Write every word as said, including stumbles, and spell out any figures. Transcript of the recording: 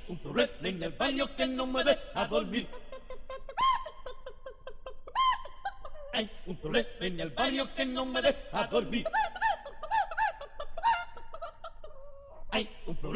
un problema en el baño que no me deja dormir. Hay un problema en el baño que no me deja dormir.